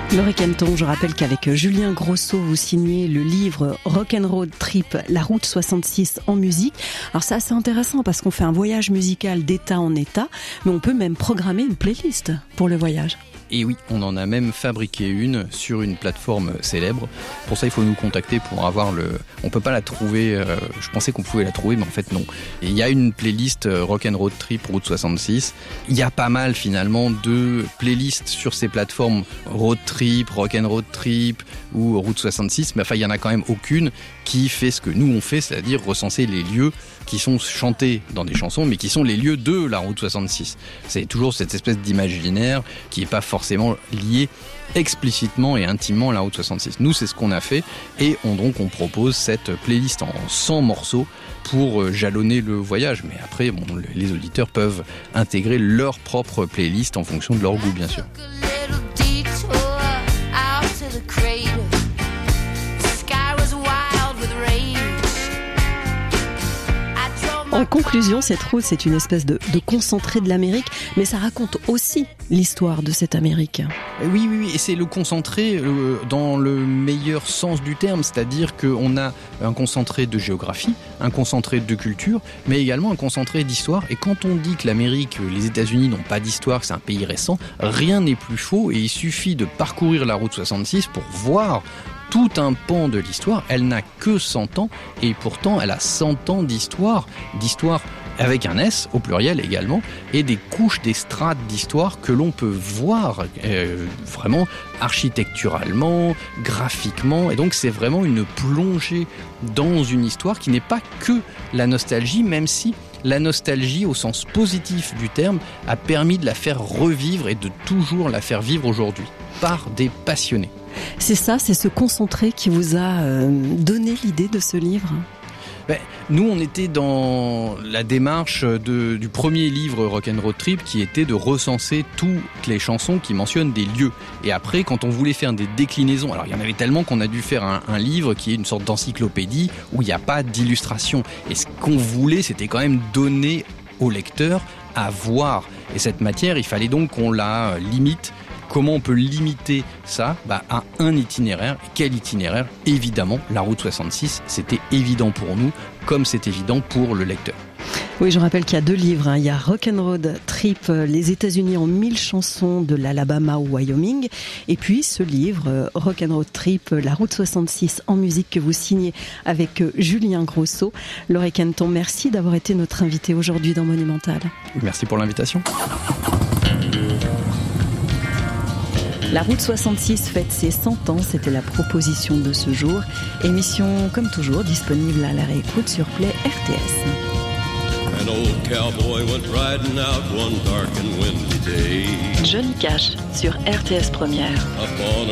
Laurie Kenton, je rappelle qu'avec Julien Grosso, vous signez le livre Rock'n'Road Trip, la route 66 en musique. Alors ça, c'est intéressant parce qu'on fait un voyage musical d'état en état, mais on peut même programmer une playlist pour le voyage. Et oui, on en a même fabriqué une sur une plateforme célèbre. Pour ça, il faut nous contacter pour avoir On peut pas la trouver, je pensais qu'on pouvait la trouver, mais en fait non. Et il y a une playlist Rock'n'Road Trip Route 66. Il y a pas mal finalement de playlists sur ces plateformes Road Trip, Rock'n'Road Trip ou Route 66, mais enfin il y en a quand même aucune qui fait ce que nous on fait, c'est-à-dire recenser les lieux qui sont chantés dans des chansons, mais qui sont les lieux de la route 66. C'est toujours cette espèce d'imaginaire qui n'est pas forcément lié explicitement et intimement à la route 66. Nous, c'est ce qu'on a fait et on propose cette playlist en 100 morceaux pour jalonner le voyage. Mais après, les auditeurs peuvent intégrer leur propre playlist en fonction de leur goût, bien sûr. En conclusion, cette route, c'est une espèce de concentré de l'Amérique, mais ça raconte aussi l'histoire de cette Amérique. Oui, et c'est le concentré dans le meilleur sens du terme, c'est-à-dire qu'on a un concentré de géographie, un concentré de culture, mais également un concentré d'histoire. Et quand on dit que l'Amérique, les États-Unis n'ont pas d'histoire, que c'est un pays récent, rien n'est plus faux et il suffit de parcourir la route 66 pour voir tout un pan de l'histoire. Elle n'a que 100 ans et pourtant elle a 100 ans d'histoire avec un S au pluriel également, et des couches, des strates d'histoire que l'on peut voir vraiment architecturalement, graphiquement, et donc c'est vraiment une plongée dans une histoire qui n'est pas que la nostalgie, même si la nostalgie au sens positif du terme a permis de la faire revivre et de toujours la faire vivre aujourd'hui par des passionnés. C'est ça, c'est ce concentré qui vous a donné l'idée de ce livre ? Nous, on était dans la démarche du premier livre Rock'n'Road Trip qui était de recenser toutes les chansons qui mentionnent des lieux. Et après, quand on voulait faire des déclinaisons, alors il y en avait tellement qu'on a dû faire un livre qui est une sorte d'encyclopédie où il n'y a pas d'illustration. Et ce qu'on voulait, c'était quand même donner au lecteur à voir. Et cette matière, il fallait donc qu'on la limite. Comment on peut limiter ça ? À un itinéraire. Quel itinéraire ? Évidemment, la route 66, c'était évident pour nous, comme c'est évident pour le lecteur. Oui, je rappelle qu'il y a 2 livres. Il y a Rock'n'Road Trip, les États-Unis en 1000 chansons de l'Alabama au Wyoming. Et puis ce livre, Rock'n'Road Trip, la route 66 en musique que vous signez avec Julien Grosso. Laurie Kenton, merci d'avoir été notre invité aujourd'hui dans Monumental. Merci pour l'invitation. La route 66 fête ses 100 ans, c'était la proposition de ce jour. Émission, comme toujours, disponible à la réécoute sur Play RTS. An old cowboy went riding out one dark and windy day. Johnny Cash sur RTS Première. Up on